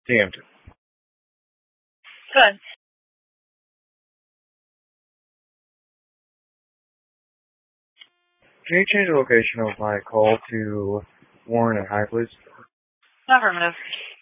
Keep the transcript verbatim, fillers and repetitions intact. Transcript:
Damned. Good. Can you change the location of my call to Warren and High, please? Affirmative.